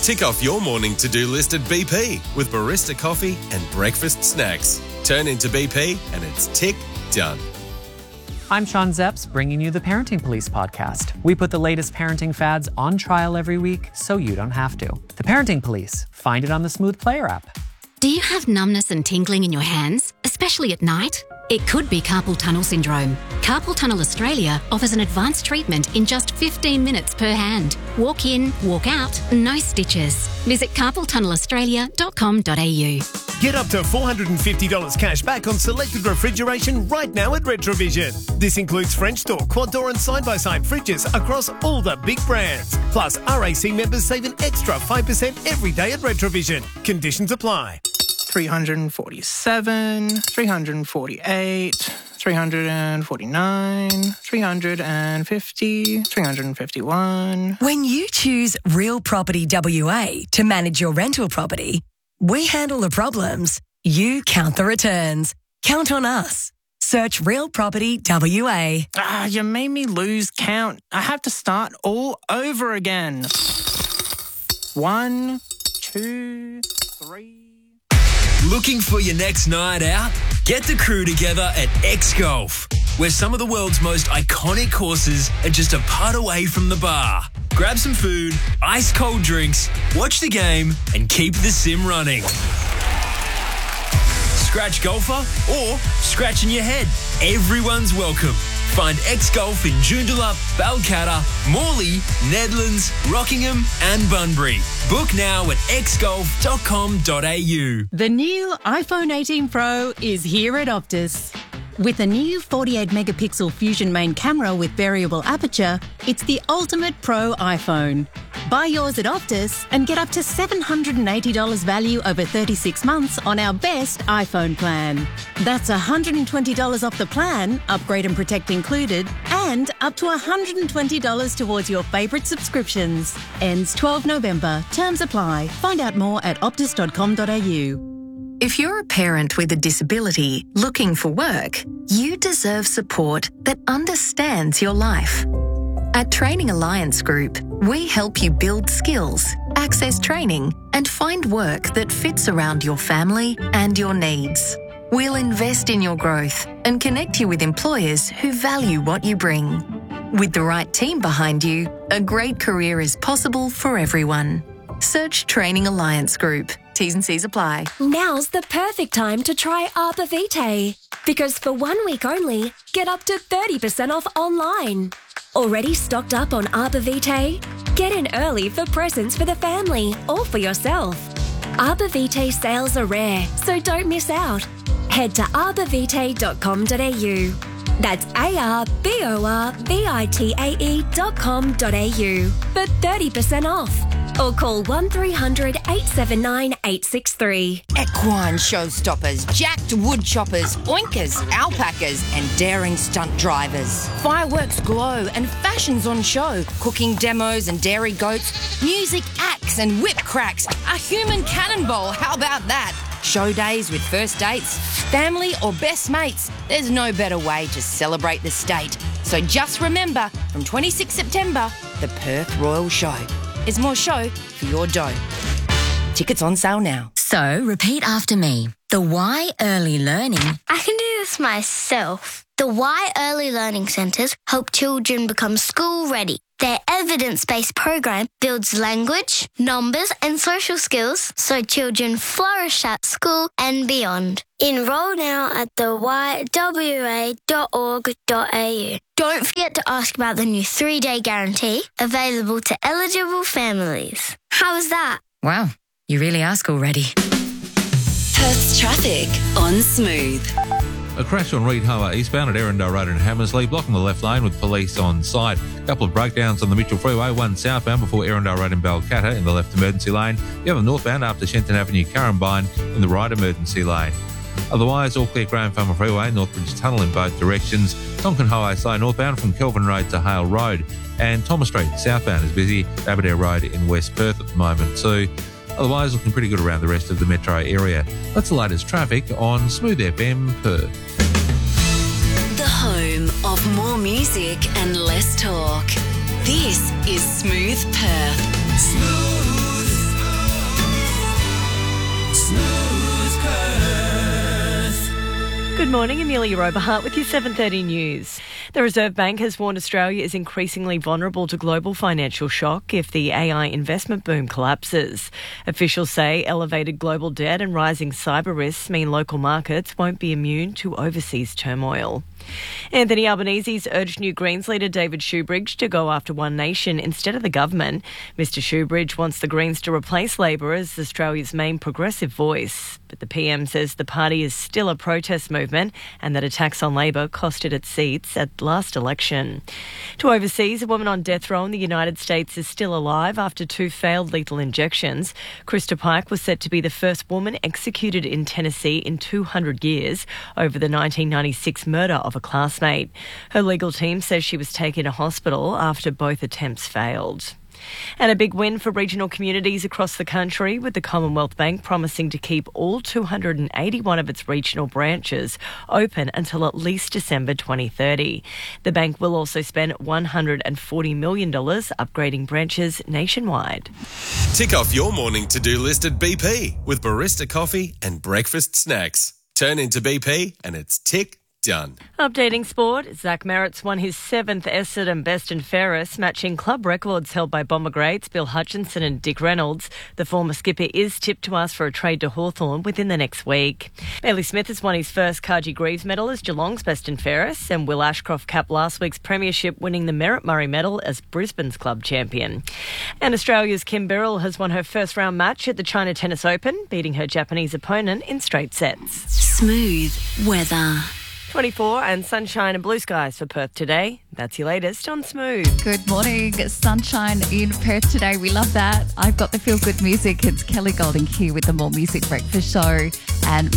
Tick off your morning to-do list at BP with barista coffee and breakfast snacks. Turn into BP and it's tick done. I'm Sean Zepps, bringing you the Parenting Police podcast. We put the latest parenting fads on trial every week so you don't have to. The Parenting Police. Find it on the Smooth Player app. Do you have numbness and tingling in your hands, especially at night? It could be carpal tunnel syndrome. Carpal Tunnel Australia offers an advanced treatment in just 15 minutes per hand. Walk in, walk out, no stitches. Visit carpaltunnelaustralia.com.au. Get up to $450 cash back on selected refrigeration right now at Retrovision. This includes French door, quad door and side-by-side fridges across all the big brands. Plus, RAC members save an extra 5% every day at Retrovision. Conditions apply. 347, 348, 349, 350, 351. When you choose Real Property WA to manage your rental property, we handle the problems, you count the returns. Count on us. Search Real Property WA. You made me lose count. I have to start all over again. 1, 2, 3... Looking for your next night out? Get the crew together at X-Golf, where some of the world's most iconic courses are just a putt away from the bar. Grab some food, ice-cold drinks, watch the game, and keep the sim running. Scratch golfer or scratch in your head. Everyone's welcome. Find X-Golf in Joondalup, Balcatta, Morley, Nedlands, Rockingham and Bunbury. Book now at xgolf.com.au. The new iPhone 18 Pro is here at Optus. With a new 48-megapixel Fusion main camera with variable aperture, it's the ultimate pro iPhone. Buy yours at Optus and get up to $780 value over 36 months on our best iPhone plan. That's $120 off the plan, upgrade and protect included, and up to $120 towards your favourite subscriptions. Ends 12 November. Terms apply. Find out more at optus.com.au. If you're a parent with a disability looking for work, you deserve support that understands your life. At Training Alliance Group, we help you build skills, access training, and find work that fits around your family and your needs. We'll invest in your growth and connect you with employers who value what you bring. With the right team behind you, a great career is possible for everyone. Search Training Alliance Group. T's and C's apply. Now's the perfect time to try Arbor Vitae. Because for 1 week only, get up to 30% off online. Already stocked up on Arbor Vitae? Get in early for presents for the family or for yourself. Arbor Vitae sales are rare, so don't miss out. Head to arborvitae.com.au. That's arborvitae.com.au for 30% off. Or call 1300 879 863. Equine showstoppers, jacked wood choppers, oinkers, alpacas and daring stunt drivers. Fireworks glow and fashions on show. Cooking demos and dairy goats. Music acts and whip cracks. A human cannonball, how about that? Show days with first dates, family or best mates. There's no better way to celebrate the state. So just remember, from 26 September, the Perth Royal Show. There's more show for your dough. Tickets on sale now. So, repeat after me. The Y Early Learning. I can do this myself. The Y Early Learning Centres help children become school ready. Their evidence-based program builds language, numbers and social skills so children flourish at school and beyond. Enrol now at theYWA.org.au. Don't forget to ask about the new 3-day guarantee available to eligible families. How was that? Wow, you really ask already. Perth's traffic on Smooth. A crash on Reed Harbour eastbound at Erindale Road in Hammersley, blocking the left lane with police on site. A couple of breakdowns on the Mitchell Freeway, one southbound before Erindale Road in Balcatta in the left emergency lane. The other northbound after Shenton Avenue, Currumbine in the right emergency lane. Otherwise, all clear Graham Farmer Freeway, Northbridge Tunnel in both directions. Tonkin Highway slow northbound from Kelvin Road to Hale Road. And Thomas Street southbound is busy, Aberdare Road in West Perth at the moment too. Otherwise, looking pretty good around the rest of the metro area. That's the latest traffic on Smooth FM Perth. The home of more music and less talk. This is Smooth Perth. Smooth Good morning, Amelia Oberhart with your 7:30 news. The Reserve Bank has warned Australia is increasingly vulnerable to global financial shock if the AI investment boom collapses. Officials say elevated global debt and rising cyber risks mean local markets won't be immune to overseas turmoil. Anthony Albanese's urged New Greens leader David Shoebridge to go after One Nation instead of the government. Mr Shoebridge wants the Greens to replace Labor as Australia's main progressive voice. But the PM says the party is still a protest movement and that attacks on Labor costed it seats at the last election. To overseas, a woman on death row in the United States is still alive after 2 failed lethal injections. Krista Pike was set to be the first woman executed in Tennessee in 200 years over the 1996 murder of a classmate. Her legal team says she was taken to hospital after both attempts failed. And a big win for regional communities across the country, with the Commonwealth Bank promising to keep all 281 of its regional branches open until at least December 2030. The bank will also spend $140 million upgrading branches nationwide. Tick off your morning to-do list at BP with barista coffee and breakfast snacks. Turn into BP and it's tick done. Updating sport, Zach Merritt's won his 7th Essendon Best and Fairest, matching club records held by Bomber greats Bill Hutchinson and Dick Reynolds. The former skipper is tipped to ask for a trade to Hawthorn within the next week. Bailey Smith has won his first Cargie Greaves medal as Geelong's Best and Fairest, and Will Ashcroft capped last week's premiership, winning the Merritt Murray medal as Brisbane's club champion. And Australia's Kim Birrell has won her first round match at the China Tennis Open, beating her Japanese opponent in straight sets. Smooth weather. 24 and sunshine and blue skies for Perth today. That's your latest on Smooth. Good morning. Sunshine in Perth today. We love that. I've got the feel-good music. It's Kelly Golding here with the More Music Breakfast Show. And